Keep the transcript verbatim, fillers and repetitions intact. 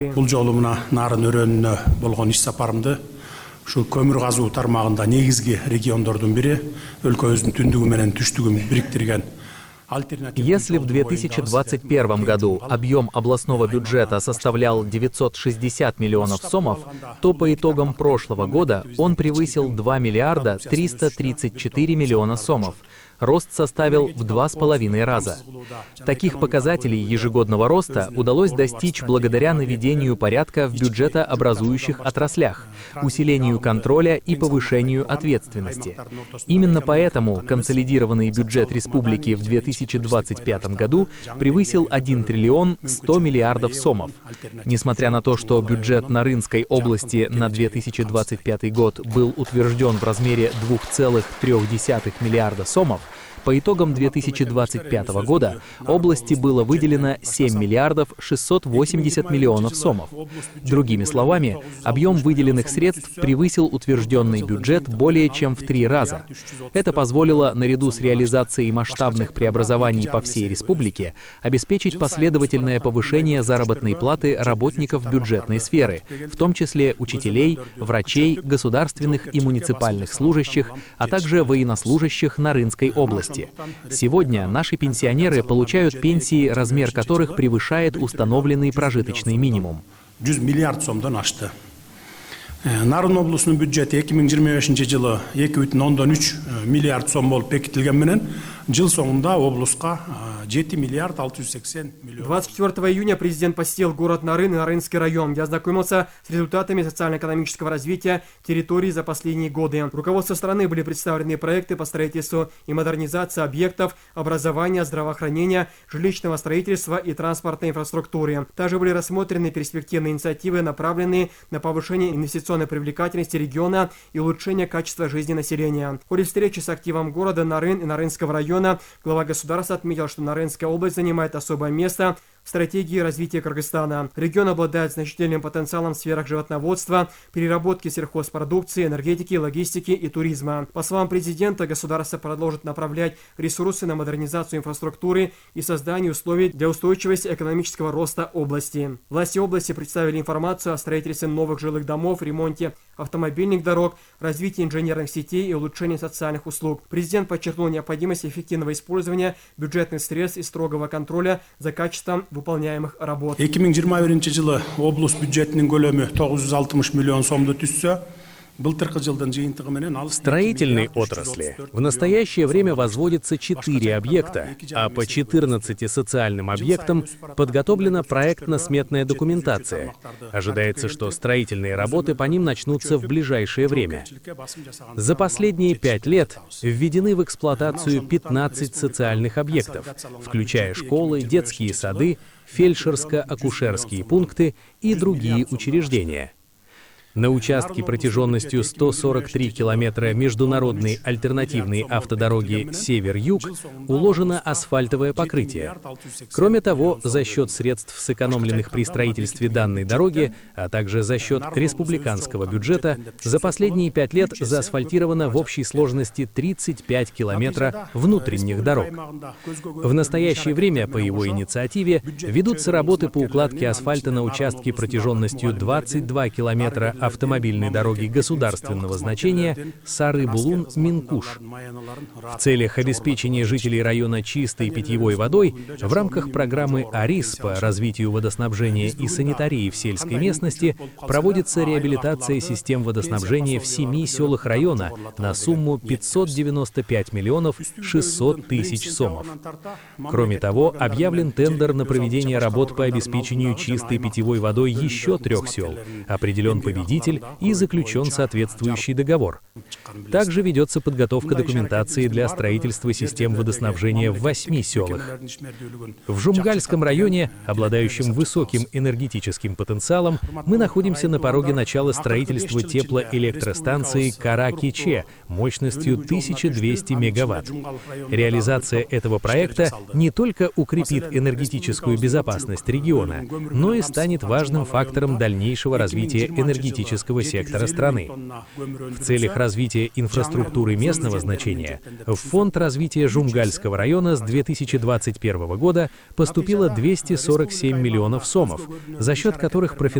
Бул жолу мына нарын өрөөнүнө болгон иш сапарымды ушу көмүр казуу тармагында негизги региондордун бири өлкөбүздүн түндүгү менен түштүгүн бириктирген. Если в две тысячи двадцать первом году объем областного бюджета составлял девятьсот шестьдесят миллионов сомов, то по итогам прошлого года он превысил два миллиарда триста тридцать четыре миллиона сомов. Рост составил в два с половиной раза. Таких показателей ежегодного роста удалось достичь благодаря наведению порядка в бюджетообразующих отраслях, усилению контроля и повышению ответственности. Именно поэтому консолидированный бюджет республики в две тысячи двадцать пятом году превысил один триллион сто миллиардов сомов. Несмотря на то, что бюджет Нарынской области на две тысячи двадцать пятый год был утвержден в размере двух целых трёх десятых миллиарда сомов, по итогам две тысячи двадцать пятого года области было выделено семь миллиардов шестьсот восемьдесят миллионов сомов. Другими словами, объем выделенных средств превысил утвержденный бюджет более чем в три раза. Это позволило, наряду с реализацией масштабных преобразований по всей республике, обеспечить последовательное повышение заработной платы работников бюджетной сферы, в том числе учителей, врачей, государственных и муниципальных служащих, а также военнослужащих Нарынской области. Сегодня наши пенсионеры получают пенсии, размер которых превышает установленный прожиточный минимум. жүз миллиард сомдон ашты. Нарын облусунун бюджети эки миң жыйырма бешинчи жылы эки бүтүн ондон үч миллиард сом болуп бекитилген менен жыл соңунда облуска жети миллиард алты жүз сексен миллион. двадцать четвёртого июня президент посетил город Нарын и Нарынский район, где ознакомился с результатами социально-экономического развития территории за последние годы. Руководству страны были представлены проекты по строительству и модернизации объектов образования, здравоохранения, жилищного строительства и транспортной инфраструктуры. Также были рассмотрены перспективные инициативы, направленные на повышение инвестиционной привлекательности региона и улучшение качества жизни населения. В ходе встречи с активом города Нарын и Нарынского района глава государства отметил, что Нарынская область занимает особое место в стратегии развития Кыргызстана. Регион обладает значительным потенциалом в сферах животноводства, переработки сельхозпродукции, энергетики, логистики и туризма. По словам президента, государство продолжит направлять ресурсы на модернизацию инфраструктуры и создание условий для устойчивости экономического роста области. Власти области представили информацию о строительстве новых жилых домов, ремонте автомобильных дорог, развитии инженерных сетей и улучшении социальных услуг. Президент подчеркнул необходимость эффективного использования бюджетных средств и строгого контроля за качеством выполняемых работ. эки миң жыйырма биринчи жылы облус бюджетинин көлөмү тогуз жүз алтымыш миллион сомду түзсө, в строительной отрасли в настоящее время возводится четыре объекта, а по четырнадцати социальным объектам подготовлена проектно-сметная документация. Ожидается, что строительные работы по ним начнутся в ближайшее время. За последние пять лет введены в эксплуатацию пятнадцать социальных объектов, включая школы, детские сады, фельдшерско-акушерские пункты и другие учреждения. На участке протяженностью сто сорок три километра международной альтернативной автодороги Север-Юг уложено асфальтовое покрытие. Кроме того, за счет средств, сэкономленных при строительстве данной дороги, а также за счет республиканского бюджета, за последние пять лет заасфальтировано в общей сложности тридцать пять километров внутренних дорог. В настоящее время по его инициативе ведутся работы по укладке асфальта на участке протяженностью двадцать два километра автомобильной дороги государственного значения Сары-Булун-Минкуш. В целях обеспечения жителей района чистой питьевой водой в рамках программы АРИС по развитию водоснабжения и санитарии в сельской местности проводится реабилитация систем водоснабжения в семи селах района на сумму пятьсот девяносто пять миллионов шестьсот тысяч сомов. Кроме того, объявлен тендер на проведение работ по обеспечению чистой питьевой водой еще трех сел, определен победитель и заключен соответствующий договор. Также ведется подготовка документации для строительства систем водоснабжения в восьми селах. В Жумгальском районе, обладающем высоким энергетическим потенциалом, мы находимся на пороге начала строительства теплоэлектростанции Кара-Киче мощностью тысяча двести мегаватт. Реализация этого проекта не только укрепит энергетическую безопасность региона, но и станет важным фактором дальнейшего развития энергетики энергетического сектора страны. В целях развития инфраструктуры местного значения в Фонд развития Жумгальского района с две тысячи двадцать первого года поступило двести сорок семь миллионов сомов, за счет которых профинансировали